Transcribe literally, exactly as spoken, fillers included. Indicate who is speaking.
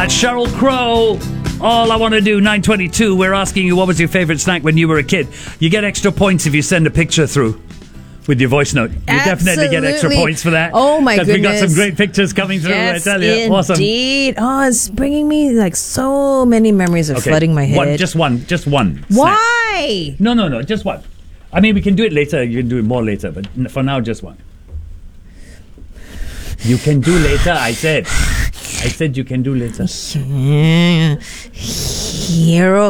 Speaker 1: That's Sheryl Crow. All I want to do, nine twenty-two. We're asking you what was your favourite snack when you were a kid. You get extra points if you send a picture through with your voice note. You
Speaker 2: Absolutely.
Speaker 1: definitely get extra points for that.
Speaker 2: Oh my goodness.
Speaker 1: Because we got some great pictures coming through,
Speaker 2: yes,
Speaker 1: I tell you.
Speaker 2: Indeed.
Speaker 1: Awesome.
Speaker 2: Oh, it's bringing me like so many memories of
Speaker 1: Okay,
Speaker 2: flooding my head.
Speaker 1: One, just one. Just one.
Speaker 2: Why?
Speaker 1: Snack. No, no, no. Just one. I mean, we can do it later. You can do it more later. But for now, just one. You can do later, I said. I said you can do later.
Speaker 2: Hero